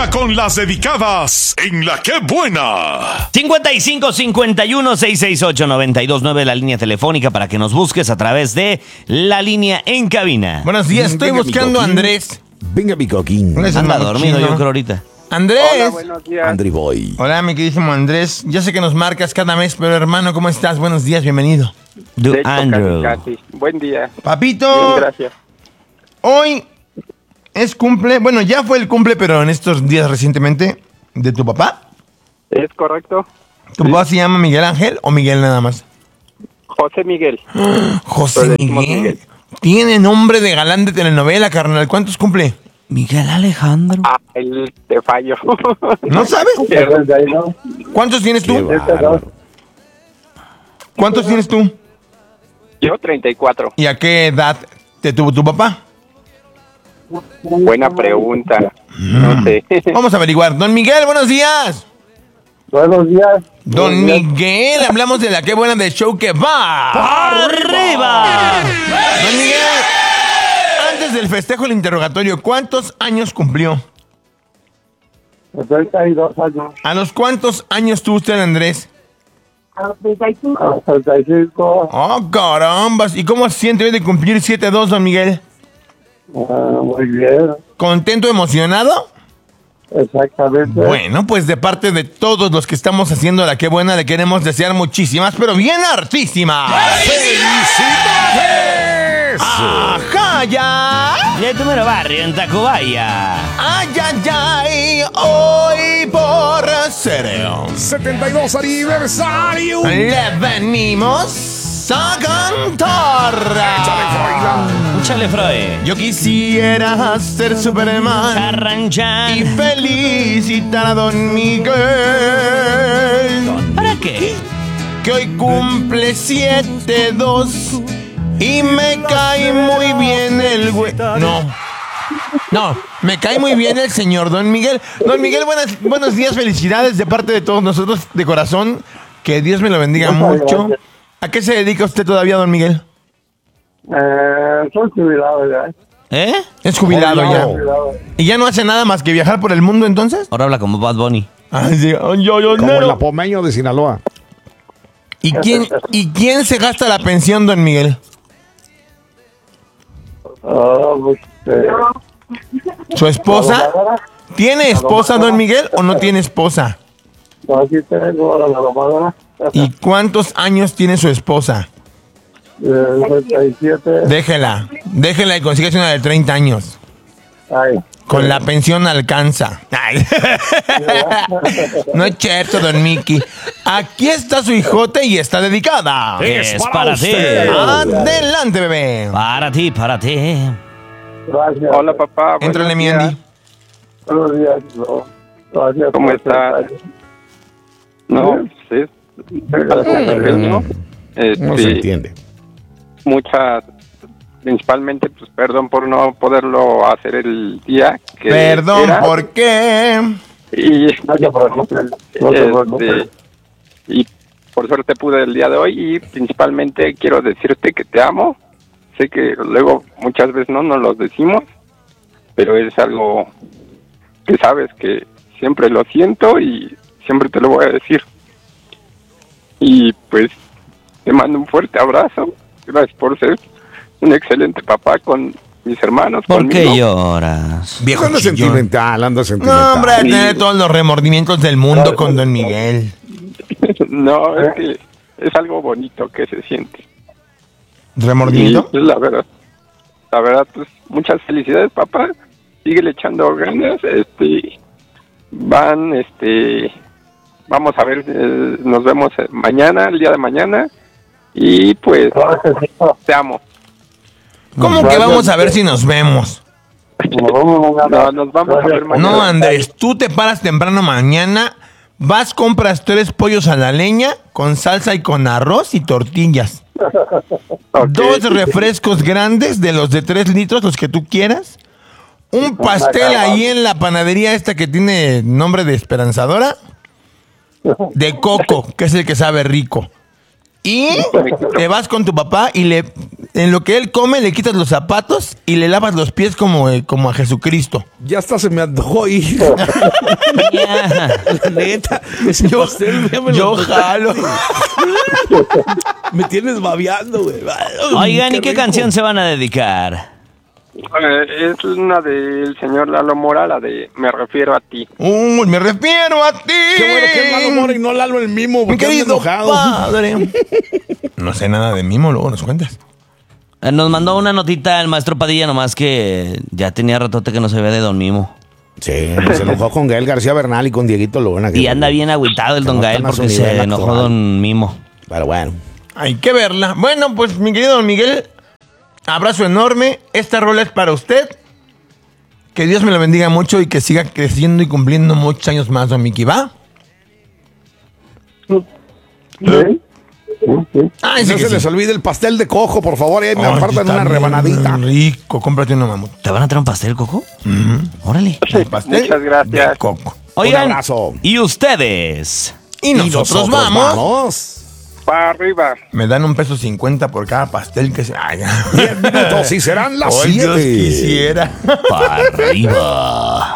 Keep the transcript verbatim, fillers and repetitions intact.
Arriba con las dedicadas en La Qué Buena. cincuenta y cinco cincuenta y uno seiscientos sesenta y ocho noventa y dos nueve, la línea telefónica para que nos busques a través de la línea en cabina. Buenos días, estoy Venga, buscando a mi coquín. Andrés. Venga, mi coquín. Hola, ese Anda mamuchino. dormido, yo creo ahorita. Andrés. Hola, buenos días. Andri Boy. Hola, mi queridísimo Andrés. Ya sé que nos marcas cada mes, pero hermano, ¿cómo estás? Buenos días, bienvenido. Do De hecho, Andrew. casi, casi. Buen día. Papito, Bien, gracias. hoy es cumple, bueno, ya fue el cumple, pero en estos días recientemente, de tu papá. ¿Es correcto? ¿Tu papá se llama Miguel Ángel o Miguel nada más? José Miguel. José Pero le decimos Miguel. Miguel. Tiene nombre de galán de telenovela, carnal. ¿Cuántos cumple? Miguel Alejandro. Ah, el te fallo. ¿No sabes? ¿Cuántos tienes Qué tú? bárbaro. ¿Cuántos tienes tú? Yo, treinta y cuatro. ¿Y a qué edad te tuvo tu papá? Buena pregunta. No sé. Vamos a averiguar. Don Miguel, buenos días. Buenos días. Don Miguel, hablamos de la Qué Buena del show que va. ¡Arriba! Don Miguel, antes del festejo del interrogatorio, ¿cuántos años cumplió? treinta y dos años. ¿A los cuántos años tuvo usted, Andrés? A treinta y cinco. Oh, carambas. ¿Y cómo se siente hoy de cumplir siete dos, don Miguel? Ah, muy bien. ¿Contento, emocionado? Exactamente. Bueno, pues de parte de todos los que estamos haciendo la Qué Buena, le queremos desear muchísimas, pero bien hartísimas. ¡Felicidades! ¡Ajá, ya! De tu mero barrio en Tacubaya. ¡Ay, ay, ay! Hoy por Cereo setenta y dos aniversario. le venimos a cantar. Échale, Freud. Yo quisiera ser Superman Charranchan. y felicitar a Don Miguel, ¿Para qué? que hoy cumple siete dos y me cae muy bien el güey. No. No, me cae muy bien el señor Don Miguel. Don Miguel, buenas, buenos días, felicidades de parte de todos nosotros de corazón. Que Dios me lo bendiga Muchas mucho. gracias. ¿A qué se dedica usted todavía, Don Miguel? Eh, soy jubilado ya. ¿Eh? Es jubilado Jubilado. ya. Jubilado. ¿Y ya no hace nada más que viajar por el mundo entonces? Ahora habla como Bad Bunny. Ay, sí. Ay, yo, yo, Como el nero. apomeño de Sinaloa. ¿Y quién, ¿Y quién se gasta la pensión, Don Miguel? Ah, pues, eh, ¿Su esposa? ¿domadora? ¿Tiene esposa, Don Miguel, o no tiene esposa? No, aquí tengo la domadora. ¿Y cuántos años tiene su esposa? Eh, noventa y siete. Déjela, déjela y consíguese una de treinta años. Ay. Con la pensión alcanza. Ay. No es cierto, Don Mickey. Aquí está su hijote y está dedicada. Es Es para para ti. usted. Adelante, bebé. Para ti, para ti. Gracias. Hola, papá. buenos Éntrale, mi días. Andy. Buenos días. No. Gracias ¿Cómo por está? estar. No, sí. ¿no? Este, No se entiende. muchas, principalmente, pues perdón por no poderlo hacer el día que Perdón, era. ¿por qué? Y, No te preocupes. No te preocupes. este, y por suerte pude el día de hoy y principalmente quiero decirte que te amo. Sé que luego muchas veces no nos lo decimos, pero es algo que sabes que siempre lo siento y siempre te lo voy a decir. Y pues te mando un fuerte abrazo. Gracias por ser un excelente papá con mis hermanos. ¿Por qué conmigo. lloras? Viejo Anda chillón. sentimental, anda sentimental. No, hombre, tiene todos los remordimientos del mundo con Don Miguel. No, es que es algo bonito que se siente. ¿Remordimiento? Y, pues, la verdad, la verdad, pues muchas felicidades, papá. Síguele echando ganas. Este, van, este, vamos a ver, eh, nos vemos eh, mañana, el día de mañana. Y pues, Gracias, hijo. te amo. ¿Cómo que vamos a ver si nos vemos? Nos vamos a No, nos vamos a ver mañana. No, Andrés, tú te paras temprano mañana, vas, compras tres pollos a la leña con salsa y con arroz y tortillas. Ok. Dos refrescos grandes de los de tres litros, los que tú quieras. Un pastel ahí en la panadería esta que tiene nombre de esperanzadora. De coco, que es el que sabe rico. Y te vas con tu papá y le en lo que él come le quitas los zapatos y le lavas los pies como, eh, como a Jesucristo. Ya hasta se me antojó ir. La neta. Ese Yo, pastel ya me lo yo antojaste. jalo. Me tienes babeando, güey. Oigan, ¿y qué rico. canción se van a dedicar? Eh, es una del señor Lalo Mora, la de Me refiero a ti. Uy, me refiero a ti. Qué bueno que es Lalo Mora y no Lalo el mismo. Mi Porque anda querido enojado. padre. No sé nada de mimo, luego nos cuentas. Eh, Nos mandó una notita el maestro Padilla, nomás que ya tenía ratote que no se ve de Don Mimo. Sí, se enojó con Gael García Bernal y con Dieguito Luna. Y anda bien agüitado el que Don no Gael están a su porque se nivel enojó actual. Don Mimo. Pero bueno. Hay que verla. Bueno, pues mi querido Don Miguel, abrazo enorme. Esta rola es para usted. Que Dios me lo bendiga mucho y que siga creciendo y cumpliendo muchos años más, Don Miki, ¿va? Sí. Sí, sí. Ay, No sí que se sí. les olvide el pastel de cojo, por favor. Ahí me Ay, apartan está una bien rebanadita. rico, cómprate una mamut. ¿Te van a traer un pastel, Coco? Órale. El pastel Muchas gracias. de coco. Oigan, abrazo. ¿y ustedes? Y nosotros, vamos. vamos. Para arriba. Me dan un peso cincuenta por cada pastel que se haga. Diez minutos y serán las Ay, Dios siete. quisiera. Para arriba.